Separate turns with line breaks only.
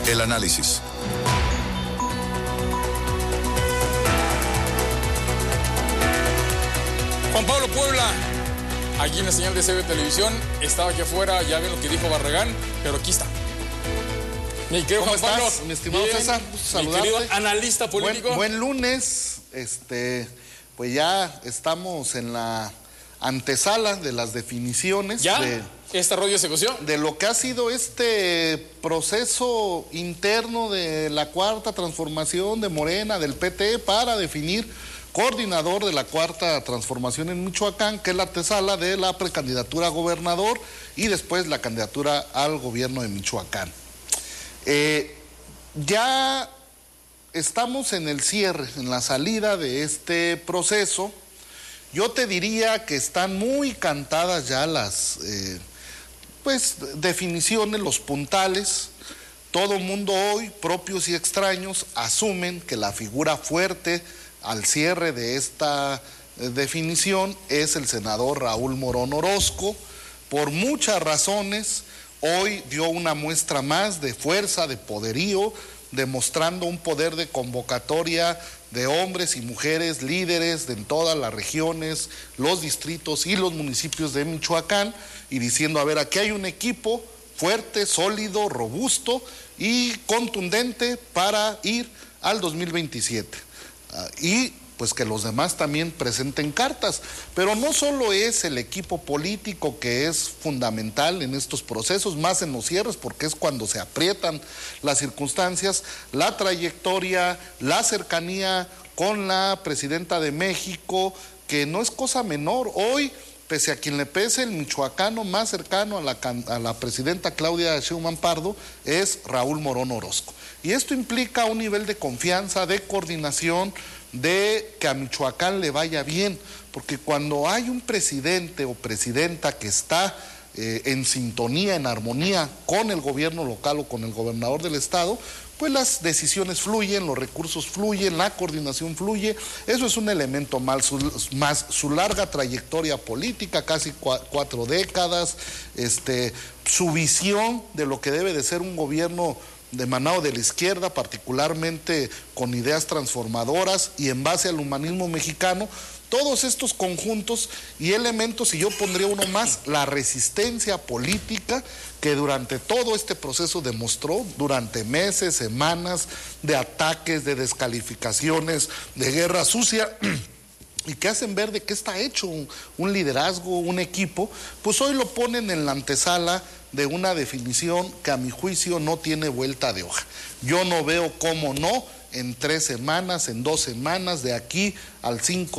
El análisis.
Juan Pablo Puebla, aquí en la señal de CB Televisión, estaba aquí afuera, ya ven lo que dijo Barragán, pero aquí está. Mi querido
¿Cómo
Juan Pablo,
estás, mi estimado
bien,
César? Saludarte.
mi querido analista político.
Buen lunes, pues ya estamos en la antesala de las definiciones.
¿Ya? ¿Esta rollo se coció?
De lo que ha sido este proceso interno de la Cuarta Transformación de Morena, del PT, para definir coordinador de la Cuarta Transformación en Michoacán, que es la antesala de la precandidatura a gobernador y después la candidatura al gobierno de Michoacán. Ya estamos en el cierre, en la salida de este proceso. Yo te diría que están muy cantadas ya las definiciones, los puntales. Todo mundo hoy, propios y extraños, asumen que la figura fuerte al cierre de esta definición es el senador Raúl Morón Orozco. Por muchas razones, hoy dio una muestra más de fuerza, de poderío, demostrando un poder de convocatoria de hombres y mujeres líderes en todas las regiones, los distritos y los municipios de Michoacán, y diciendo, a ver, aquí hay un equipo fuerte, sólido, robusto y contundente para ir al 2027. Y pues que los demás también presenten cartas, pero no solo es el equipo político que es fundamental en estos procesos, más en los cierres, porque es cuando se aprietan las circunstancias, la trayectoria, la cercanía con la presidenta de México, que no es cosa menor. Hoy, pese a quien le pese, el michoacano más cercano a la presidenta Claudia Sheinbaum Pardo es Raúl Morón Orozco. Y esto implica un nivel de confianza, de coordinación, de que a Michoacán le vaya bien, porque cuando hay un presidente o presidenta que está en sintonía, en armonía con el gobierno local o con el gobernador del estado, pues las decisiones fluyen, los recursos fluyen, la coordinación fluye. Eso es un elemento más su larga trayectoria política, casi 4 décadas, su visión de lo que debe de ser un gobierno emanado de la izquierda, particularmente con ideas transformadoras y en base al humanismo mexicano. Todos estos conjuntos y elementos, y yo pondría uno más, la resistencia política que durante todo este proceso demostró, durante meses, semanas, de ataques, de descalificaciones, de guerra sucia, y que hacen ver de qué está hecho un liderazgo, un equipo. Pues hoy lo ponen en la antesala de una definición que a mi juicio no tiene vuelta de hoja. Yo no veo cómo no, en 3 semanas, en 2 semanas, de aquí al 5